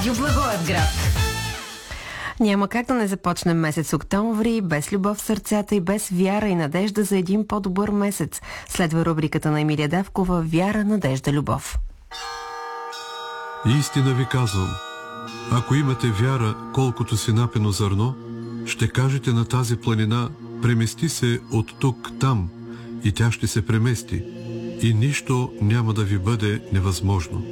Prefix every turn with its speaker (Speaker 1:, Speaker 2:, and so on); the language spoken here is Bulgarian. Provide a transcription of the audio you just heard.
Speaker 1: Благоевград. Няма как да не започнем месец октомври без любов в сърцата и без вяра и надежда за един по-добър месец. Следва рубриката на Емилия Давкова «Вяра, надежда, любов».
Speaker 2: Истина ви казвам, ако имате вяра колкото синапено зърно, ще кажете на тази планина: премести се от тук там, и тя ще се премести, и нищо няма да ви бъде невъзможно.